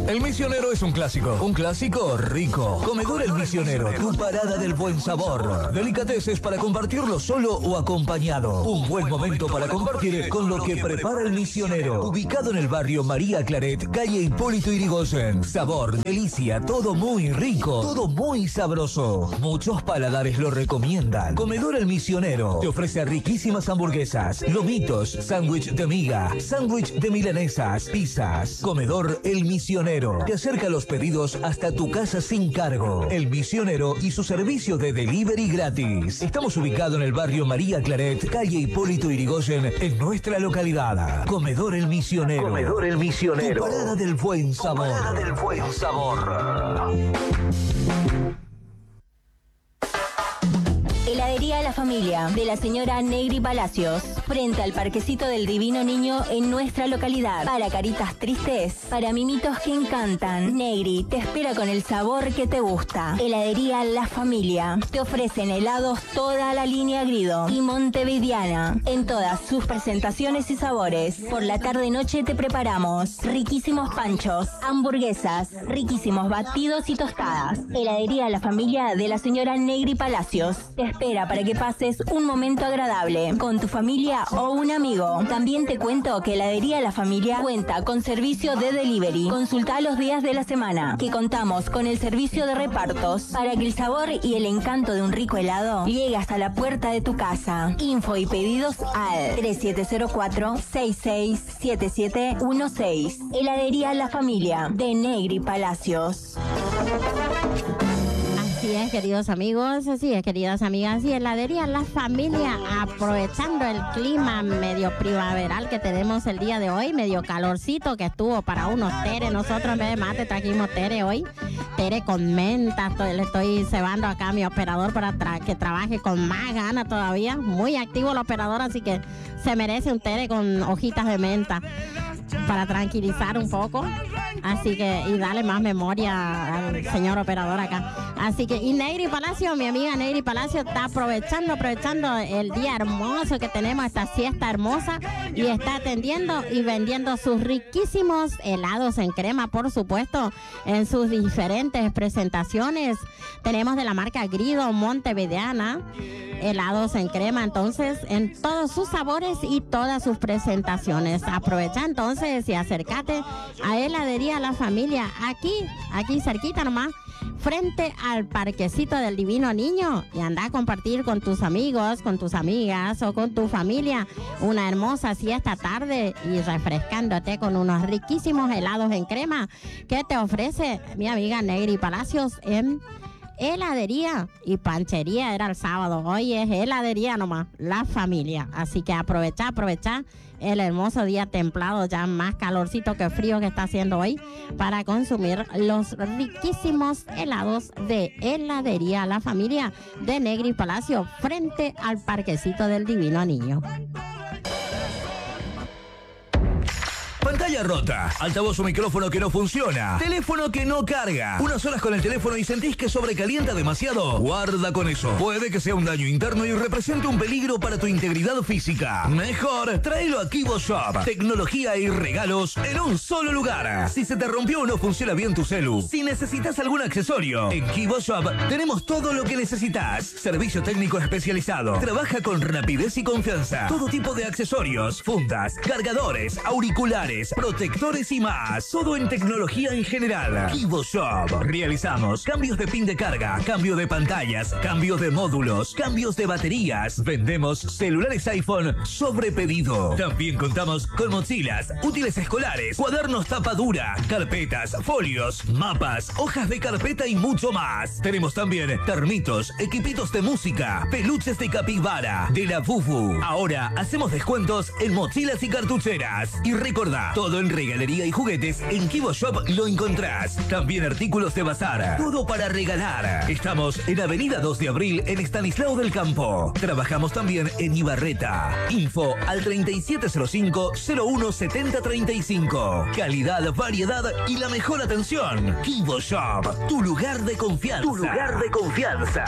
El Misionero es un clásico rico. Comedor El Misionero, tu parada del buen sabor. Delicateces para compartirlo solo o acompañado. Un buen momento para compartir con lo que prepara El Misionero. Ubicado en el barrio María Claret, calle Hipólito Yrigoyen. Sabor, delicia, todo muy rico, todo muy sabroso. Muchos paladares lo recomiendan. Comedor El Misionero te ofrece riquísimas hamburguesas, lomitos, sándwich de miga, sándwich de milanesas, pizzas. Comedor El Misionero te acerca los pedidos hasta tu casa sin cargo. El Misionero y su servicio de delivery gratis. Estamos ubicados en el barrio María Claret, calle Hipólito Yrigoyen, en nuestra localidad. Comedor El Misionero. Comedor El Misionero. Tu parada del buen sabor. Tu parada del buen sabor. Heladería La Familia, de la señora Negri Palacios, frente al Parquecito del Divino Niño en nuestra localidad. Para caritas tristes, para mimitos que encantan, Negri te espera con el sabor que te gusta. Heladería La Familia, te ofrecen helados toda la línea Grido y montevideana, en todas sus presentaciones y sabores. Por la tarde-noche te preparamos riquísimos panchos, hamburguesas, riquísimos batidos y tostadas. Heladería La Familia, de la señora Negri Palacios, te espera para que pases un momento agradable con tu familia o un amigo. También te cuento que Heladería La Familia cuenta con servicio de delivery. Consulta los días de la semana, que contamos con el servicio de repartos para que el sabor y el encanto de un rico helado llegue hasta la puerta de tu casa. Info y pedidos al 3704-667716. Heladería La Familia, de Negri Palacios. Así es, queridos amigos, así es, queridas amigas. Y Heladería La Familia, aprovechando el clima medio primaveral que tenemos el día de hoy, medio calorcito que estuvo para unos tere. Nosotros en vez de mate trajimos tere hoy, tere con menta. Le estoy cebando acá a mi operador para que trabaje con más ganas todavía. Muy activo el operador, así que se merece un tere con hojitas de menta para tranquilizar un poco. Así que, y darle más memoria al señor operador acá. Así que, y Negri Palacio, mi amiga Negri Palacio, está aprovechando el día hermoso que tenemos, esta siesta hermosa, y está atendiendo y vendiendo sus riquísimos helados en crema, por supuesto, en sus diferentes presentaciones. Tenemos de la marca Grido, montevideana, helados en crema, entonces, en todos sus sabores y todas sus presentaciones. Aprovecha entonces y acércate a Heladería La Familia, aquí cerquita nomás, frente al Parquecito del Divino Niño, y anda a compartir con tus amigos, con tus amigas o con tu familia una hermosa siesta tarde y refrescándote con unos riquísimos helados en crema que te ofrece mi amiga Negri Palacios en heladería y panchería. Era el sábado, hoy es heladería nomás, La Familia. Así que aprovecha el hermoso día templado, ya más calorcito que frío que está haciendo hoy, para consumir los riquísimos helados de Heladería La Familia de Negri Palacio, frente al Parquecito del Divino Niño. Pantalla rota, altavoz o micrófono que no funciona, teléfono que no carga, unas horas con el teléfono y sentís que sobrecalienta demasiado. Guarda con eso, puede que sea un daño interno y represente un peligro para tu integridad física. Mejor, tráelo a Kibo Shop. Tecnología y regalos en un solo lugar. Si se te rompió o no funciona bien tu celu, si necesitas algún accesorio, en Kibo Shop tenemos todo lo que necesitas. Servicio técnico especializado, trabaja con rapidez y confianza. Todo tipo de accesorios, fundas, cargadores, auriculares, protectores y más. Todo en tecnología en general. Kibo Shop. Realizamos cambios de pin de carga, cambio de pantallas, cambios de módulos, cambios de baterías. Vendemos celulares iPhone sobre pedido. También contamos con mochilas, útiles escolares, cuadernos tapa dura, carpetas, folios, mapas, hojas de carpeta y mucho más. Tenemos también termitos, equipitos de música, peluches de capibara, de la Fufu. Ahora hacemos descuentos en mochilas y cartucheras. Y recordá, todo en regalería y juguetes en Kibo Shop lo encontrás. También artículos de bazar. Todo para regalar. Estamos en Avenida 2 de Abril en Estanislao del Campo. Trabajamos también en Ibarreta. Info al 3705-017035. Calidad, variedad y la mejor atención. Kibo Shop, tu lugar de confianza. Tu lugar de confianza.